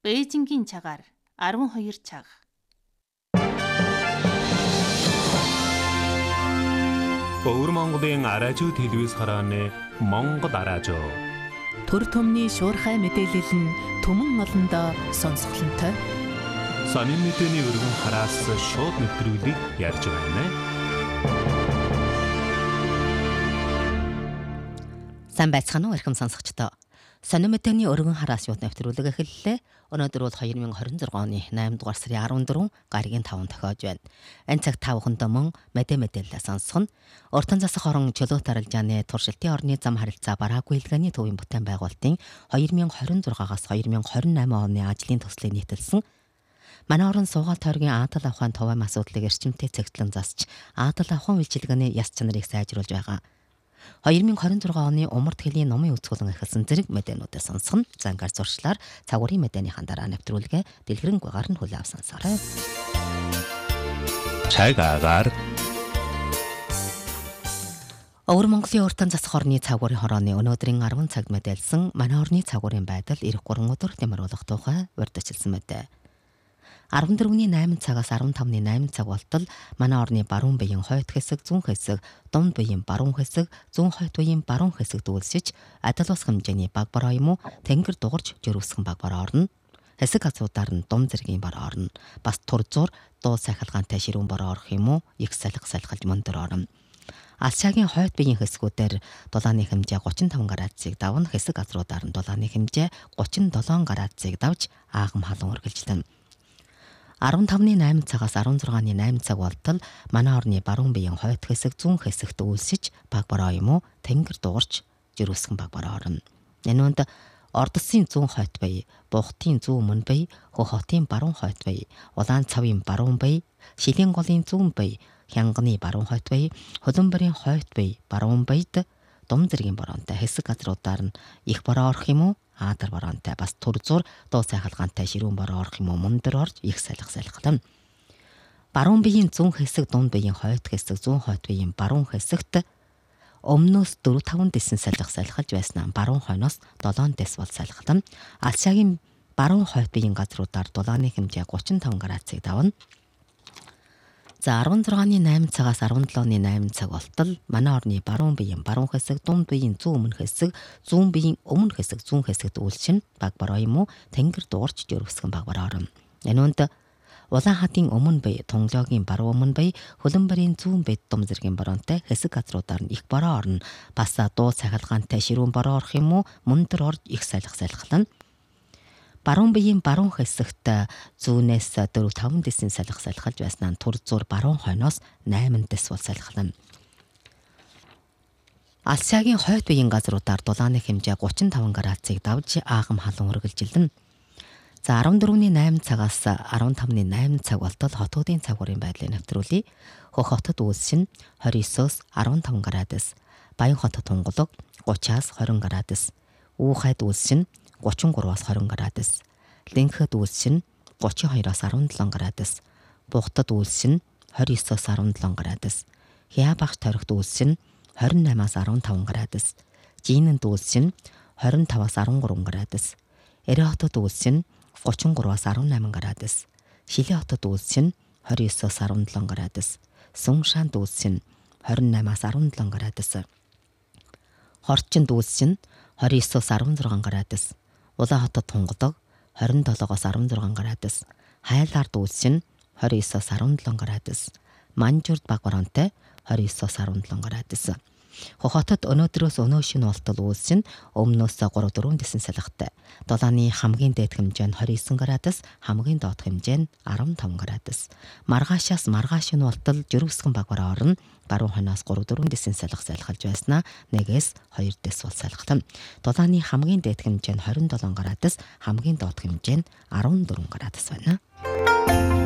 Бээжингийн цагаар 12 цаг. Өвөр Монголын араажуу телевиз харааны Монгол араажуу. Төр төмний шуурхай мэдээлэл нь түмэн олондоо сонсголонтой. Сонин мэдээний өргөн хараас шууд нэвтрүүлгийг ярьж байна. Сайн байцгаана уу эрхэм сонсогчдоо. Сонин мэдээний өргөн хараас шууд нэвтрүүлэг эхэллээ. Өнөөдөр бол 2026 оны 8 дугаар сарын 14 гаригийн 5 тохиож байна. Энэ цаг 5 хонондоо мөн мэдээлэл сонсгоно. Уртан засах орон чөлөөт арилжааны туршилтын орны зам харилцаа бараагүй хэлгээний төвийн бүтээн байгуулалтын 2026-аас 2028 оны ажлын төслийг нийтэлсэн. Манай орон суугаал тойргийн аатал авахын товом асуудлыг эрчимтэй цэгцлэн засч аатал авахын үйлчилгээний яс чанарыг сайжруулж байгаа. 2026 оны умард хөлийн номын үзүүлэн эхэлсэн зэрэг мэдээнүүдээ сонсгоно. Зангаар зуршлаар цагуурын мэдээнийхэн дараа нэвтрүүлгээ дэлгэрэнгүй гарна хүлээв сонсоорой. Цаг агаар Өвөр Монголын уртан засах орны цагуурын хорооны өнөөдрийн 10 цагт мэдээлсэн манай орны цагуурын байдал 93 өдөр тэмэрүүлэх тухай урьдчилсан мэдээ. 14-ний 8 цагаас 15-ны 8 цаг болтол манай орны баруун биеийн хойд хэсэг, зүүн хэсэг, дунд биеийн баруун хэсэг, зүүн хойд биеийн баруун хэсэгт үйлсэж адил ус хэмжээний баг бороо юм уу тэнгэр дугарч жирүүсгэн баг бороо орно. Хэсэг газруудаар нь дум зэргийн бороо орно. Бас тур зуур дуу сахилгаантай ширүүн бороо орох юм уу их салхилж мөндөр орно. Алшаагийн хойд биеийн хэсгүүдээр дулааны хэмжээ 35 градусыг давна. Хэсэг газруудаар нь дулааны хэмжээ 37 градусыг давж аагам халуун үргэлжлэнэ. 15-ны 8 цагаас 16-ны 8 цаг болтол манай орны баруун биеийн хойд хэсэг, зүүн хэсэгт үйлсэж баг бороо юм уу тэнгэр дугарч жирүүсгэн баг бороо орно. Энэ үнд Ордосын зүүн хойд бие, Буухтын зүүн өмнө бие, Хөхотын баруун хойд бие, Улаан цавын баруун бие, Шилийн голын зүүн бие, Хянганы баруун хойд бие, Хөлбөмбөрийн хойд бие, баруун биед дум зэргийн бороонтой хэсэг газруудаар нь их бороо орох юм уу аадар бороонтой бас тур зуур дуу сайхалгаантай ширүүн бороо орох юм уу мөндөр орж их салхилна. Баруун биеийн зүүн хэсэг, дунд биеийн хойд хэсэг, зүүн хойд биеийн баруун хэсэгт өмнөөс 4-5 дэсэн салхилж байснаа баруун хойноос 7 дэс бол салхилна. Алшаагийн баруун хойд биеийн газруудаар дулааны хэмжээ 35 градусыг давна. За 16-ны 8 цагаас 17-ны 8 цаг болтол манай орны баруун биеийн баруун хэсэг, дунд биеийн зүүн өмнө хэсэг, зүүн биеийн өмнө хэсэг, зүүн хэсэгт үйлчин баг бороо юм уу тэнгэр дуурч жирүүсгэн баг бороо орно. Энэ үнд Улаан хатын өмнө бие, Тунгалогийн баруун өмнө бие, Хөлбөмбөрийн зүүн бие дум зэргийн бороонтой хэсэг газруудаар нь их бороо орно. Бас дуу сахилгаантай ширүүн бороо орох юм уу мөндөр орж их салхилна. Баруун биеийн баруун хэсэгт зүүнээс 4-5 дэсийн салхилж байснаа тур зуур баруун хойноос 8 дэс бол салхилна. Алшаагийн хойд биеийн газруудаар дулааны хэмжээ 35 градусыг давж аагам халуун үргэлжилнэ. За 14-ний 8 цагаас 15-ны 8 цаг болтол хотуудын цагуурын байдлыг нэвтрүүлье. Хөх хотод үйлсчин 29-өөс 15 градус, Баян хотод тунгалаг 30-аас 20 градус, Уухайд үйлсчин 33-аас 20 градус, Лэнхэд үйлсчин 32-аас 17 градус, Буухтад үйлсчин 29-аас 17 градус, Хяабагч тойрогт үйлсчин 28-аас 15 градус, Жийнэнд үйлсчин 25-аас 13 градус, Эрэ хотод үйлсчин 33-аас 18 градус, Шилээ хотод үйлсчин 29-аас 17 градус, Сүмшаанд үйлсчин 28-аас 17 градус, Хорчинд үйлсчин 29-аас 16 градус, Улаан хотод тунгалаг 27-оос 16 градус, Хайлаард үйлсчин 29-оос 17 градус, Манжурд баг боронтой 29-оос 17 градус. Хохотод өнөөдрөөс өнөө шинэ болтол үйлсчин өмнөөс 3-4 дэсэн салхитай. Дулааны хамгийн дээд хэмжээ нь 29 градус, хамгийн доод хэмжээ нь 15 градус. Маргаашаас маргааш шинэ болтол жирүүсгэн баг бороо орно. Баруун хойноос 3-4 дэсэн салхилж байснаа 1-2 дэс бол салхилна. Дулааны хамгийн дээд хэмжээ нь 27 градус, хамгийн доод хэмжээ нь 14 градус байна.